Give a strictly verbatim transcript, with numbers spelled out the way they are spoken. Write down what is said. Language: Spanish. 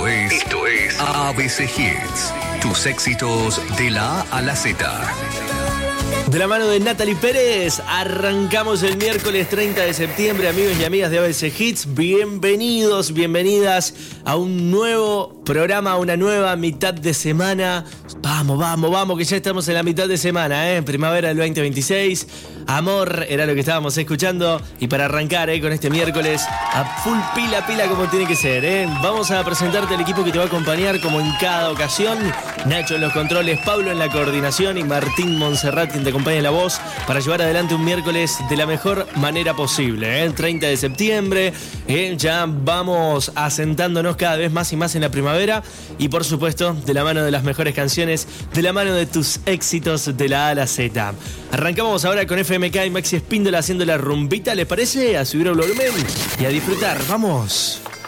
es, esto es A B C Hits, tus éxitos de la A a la Z. De la mano de Natalie Pérez, arrancamos el miércoles treinta de septiembre, amigos y amigas de A B C Hits. Bienvenidos, bienvenidas a un nuevo programa, una nueva mitad de semana. Vamos, vamos, vamos, que ya estamos en la mitad de semana, ¿eh? Primavera del veinte veintiséis. Amor era lo que estábamos escuchando. Y para arrancar, ¿eh? Con este miércoles a full pila, pila como tiene que ser, ¿eh? Vamos a presentarte el equipo que te va a acompañar como en cada ocasión. Nacho en los controles, Pablo en la coordinación y Martín Monserrat quien te acompaña en la voz para llevar adelante un miércoles de la mejor manera posible, ¿eh? treinta de septiembre, ¿eh? Ya vamos asentándonos cada vez más y más en la primavera y por supuesto de la mano de las mejores canciones, de la mano de tus éxitos de la A a la Z. Arrancamos ahora con F M K y Maxi Espíndola haciendo la rumbita, ¿les parece? A subir el volumen y a disfrutar, ¡vamos!